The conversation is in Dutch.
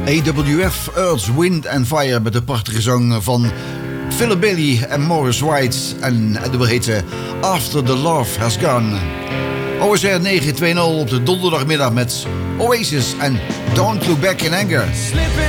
AWF, Earth, Wind and Fire met de prachtige zang van Philip Bailey en Morris White. En het nummer heette After the Love Has Gone. OSR 920 op de donderdagmiddag met Oasis en Don't Look Back in Anger.